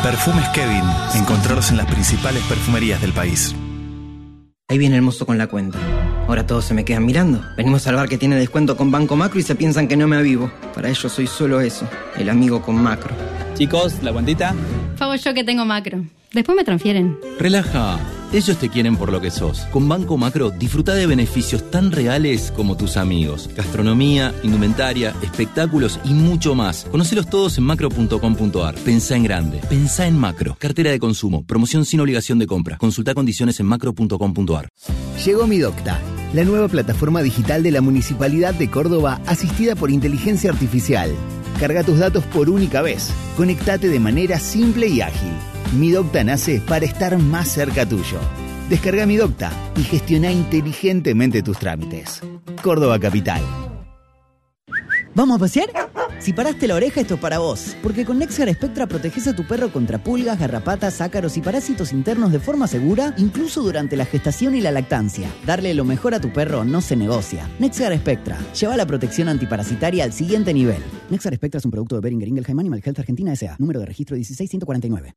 Perfumes Kevin. Encontrarlos en las principales perfumerías del país. Ahí viene el mozo con la cuenta. Ahora todos se me quedan mirando. Venimos al bar que tiene descuento con Banco Macro y se piensan que no me avivo. Para ellos soy solo eso, el amigo con Macro. Chicos, ¿la cuentita? Pago yo que tengo Macro. Después me transfieren. Relaja. Ellos te quieren por lo que sos. Con Banco Macro, disfruta de beneficios tan reales como tus amigos. Gastronomía, indumentaria, espectáculos y mucho más. Conocelos todos en macro.com.ar. Pensá en grande. Pensá en Macro. Cartera de consumo. Promoción sin obligación de compra. Consulta condiciones en macro.com.ar. Llegó Mi Docta, la nueva plataforma digital de la Municipalidad de Córdoba asistida por inteligencia artificial. Carga tus datos por única vez. Conectate de manera simple y ágil. Mi Docta nace para estar más cerca tuyo. Descarga Mi Docta y gestiona inteligentemente tus trámites. Córdoba Capital. ¿Vamos a pasear? Si paraste la oreja, esto es para vos. Porque con Nexgar Spectra proteges a tu perro contra pulgas, garrapatas, ácaros y parásitos internos de forma segura, incluso durante la gestación y la lactancia. Darle lo mejor a tu perro no se negocia. Nexgar Spectra. Lleva la protección antiparasitaria al siguiente nivel. Nexgar Spectra es un producto de Boehringer Ingelheim Animal Health Argentina S.A. Número de registro 16149.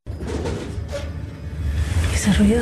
¿Ese ruido?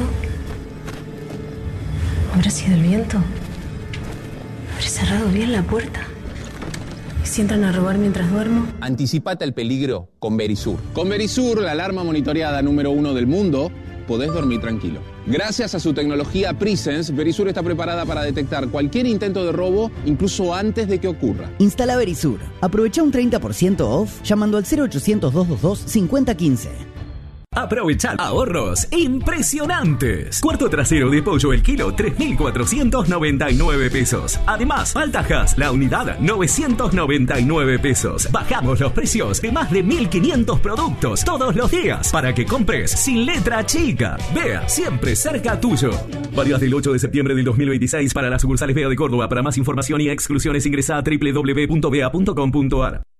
¿Habrá sido el viento? ¿Habré cerrado bien la puerta? ¿Y si entran a robar mientras duermo? Anticipate al peligro con Verisur. Con Verisur, la alarma monitoreada número 1 del mundo, podés dormir tranquilo. Gracias a su tecnología Presence, Verisur está preparada para detectar cualquier intento de robo, incluso antes de que ocurra. Instala Verisur. Aprovecha un 30% off llamando al 0800-222-5015. Aprovechad ahorros impresionantes. Cuarto trasero de pollo el kilo, 3.499 pesos. Además, Altajas, la unidad, 999 pesos. Bajamos los precios de más de 1.500 productos todos los días para que compres sin letra chica. Vea, siempre cerca tuyo. Válidas del 8 de septiembre del 2026 para las sucursales Vea de Córdoba. Para más información y exclusiones ingresa a www.vea.com.ar.